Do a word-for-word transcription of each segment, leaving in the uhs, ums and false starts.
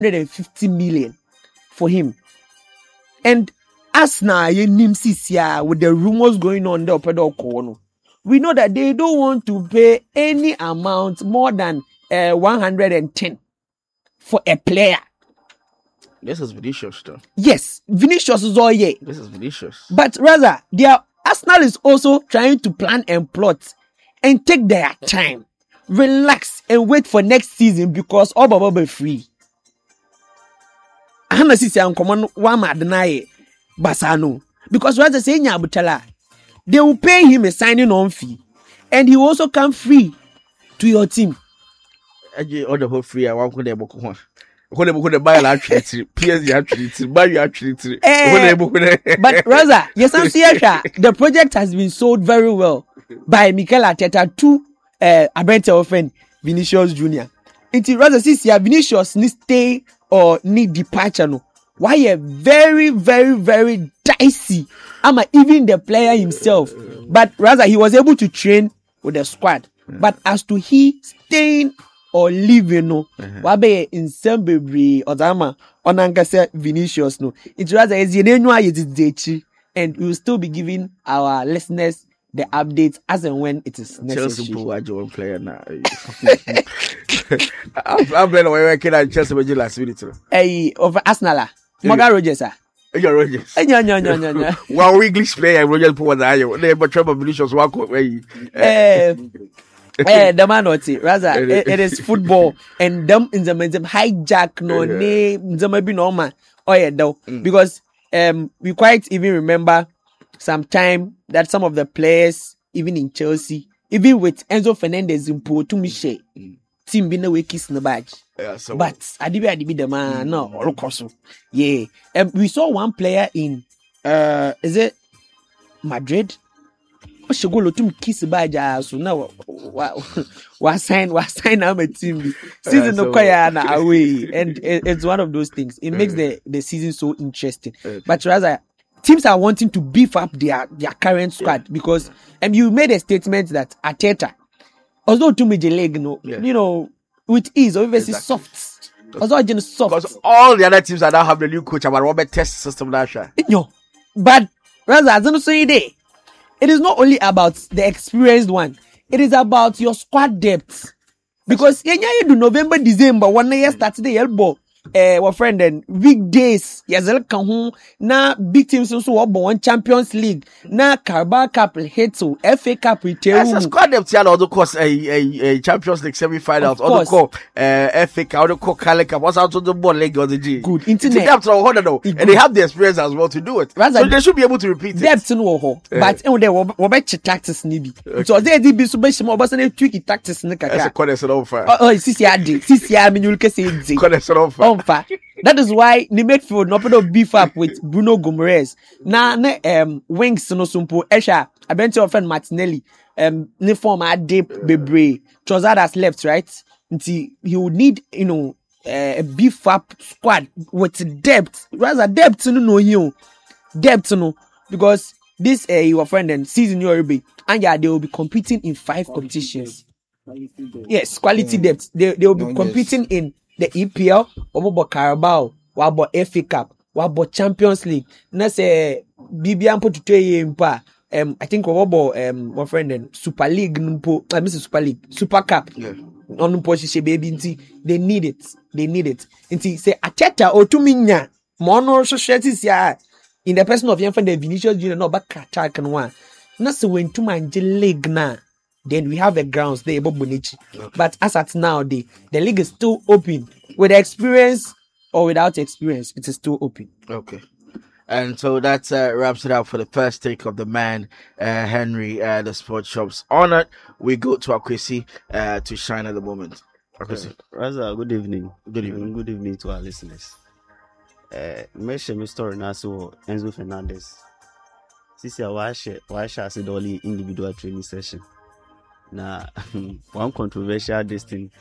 hundred fifty million for him. And as now, with the rumors going on there, we know that they don't want to pay any amount more than uh, one hundred ten for a player. This is Vinicius, though. Yes, Vinicius is all yeah. This is Vinicius. But rather, their Arsenal is also trying to plan and plot and take their time, relax and wait for next season because all will be free. I'm not saying common one deny Basano because rather saying Abutala, they will pay him a signing on fee, and he will also come free to your team. I order for free. I want to go there. When they go buy actually, P S G actually, buy you actually. But rather, yes, I'm serious. The project has been sold very well by Mikel Arteta to uh, Abrante friend Vinicius Junior It is rather since Vinicius need stay or need departure. No, why a very, very, very dicey. I'm even the player himself, but rather he was able to train with the squad. But as to he staying or leaving, no, wabe in some baby or dama on Ankasa Vinicius, no, it's rather as you know, and we will still be giving our listeners the updates as and when it is necessary. Chelsea one player now. I'm playing away. Can I Chelsea with you last minute? Hey, over Arsenal, Morgan Rogers, sir. You're Rogers. No, no, no, no, no. One English player, Rogers put what I am. They but trouble Vinicius walk away. Eh, eh, the man not it. Rather, it, it is football, and them in the them hijack no name. Them maybe normal. Oh yeah, though, because um we quite even remember some time that some of the players, even in Chelsea, even with Enzo Fernandez in Porto Miche, team been away kissing the badge. Yeah, so but Adibi Adibi the man, no, all course. Yeah. Um, we saw one player in uh is it Madrid? Oh, she go to kiss the badge, so now what sign what sign I'm a team. Season no choir away. And it, it's one of those things. It makes the, the season so interesting. But rather teams are wanting to beef up their, their current squad yeah. because and um, you made a statement that Arteta, although to major leg, no, yeah. you know, with ease, obviously exactly. soft. Also, just soft. Because all the other teams that now have the new coach about Robert test system that share. No, but rather, as I say, it is not only about the experienced one. It is about your squad depth. Because yeah, you do November, December, one year starts the elbow. Eh, our friend then weekdays yazal kan na big teams also won Champions League na Carabao Cup heto F A Cup retail. Yes, a squad depth here also course a a Champions League semi-finals also call uh F A Cup also call Carling Cup also out the ball leg or the G. Good internet. Depth no hold on and they have the experience as well to do it. Rather, so they should be able to repeat it. Depth no ho. But when they we be tactics ni bi. So they dey be so be shimo obasan tweak tactics ni kaka. That's a cornerstone offer. Oh, oh sisi ade. Sisi a me nyul kese ede. Cornerstone offer. That is why the midfield no put beef up with Bruno Gomes. Na ne um wings no sumpo Esha Abrante friend Martinelli um ne form a deep bebre. Trossard left, right? Until he would need, you know, uh, a beef up squad with depth. Rather depth no no you. Depth no because this uh, your friend and season you be and yeah they will be competing in five competitions. Yes, quality depth. They they will be competing in the E P L, Obo Carabao, Wabo F A Cup, Wabo Champions League. Na se Bibian put to impa. Um, I think Obo um my friend then Super League numpo. I miss Super League, Super Cup. Yeah. On numpo baby nti they need it. They need it. Nti say Arteta or Tuminya. Mono so shirts ya in the person of young friend Vinicius Junior no back attack and one. Na se when to man league na. Then we have the grounds there, Bonici. Okay. But as at now, the, the league is still open. With experience or without experience, it is still open. Okay. And so that uh, wraps it up for the first take of the man, uh, Henry, uh, the Sports Shop's honored. We go to Akwesi uh, to shine at the moment. Akwesi. Uh, Raza, good evening. Good evening. Good evening to our listeners. Uh, mention my story now, so Enzo Fernandez. Sisi Awashe, Awashe has the only individual training session. Now, one controversial this thing,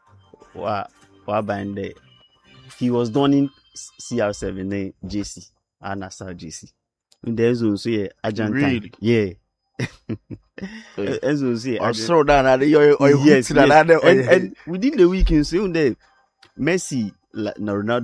wa wa bande. He was donning C R seven J C and Nassau J C. In the zone, so yeah, Argentine, yeah. Enzo say, I throw down at the yes, yes. And, and within the weekend, so there, Messi la- na Ronaldo